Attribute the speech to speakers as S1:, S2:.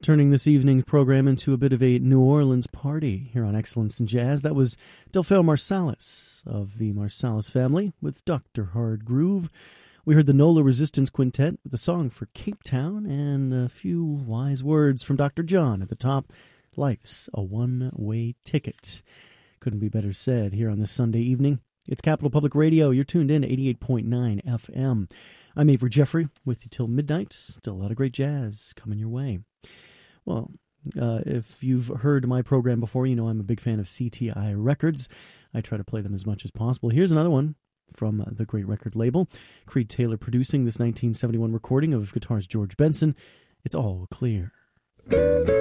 S1: Turning this evening's program into a bit of a New Orleans party here on Excellence in Jazz. That was Delfeayo Marsalis of the Marsalis family with Dr. Hard Groove. We heard the NOLA Resistance Quintet with a song for Cape Town and a few wise words from Dr. John at the top. Life's a one-way ticket. Couldn't be better said here on this Sunday evening. It's Capital Public Radio. You're tuned in to 88.9 FM. I'm Avery Jeffrey with you till midnight. Still a lot of great jazz coming your way. Well, if you've heard my program before, you know I'm a big fan of CTI Records. I try to play them as much as possible. Here's another one from the great record label. Creed Taylor producing this 1971 recording of guitarist George Benson. It's All Clear.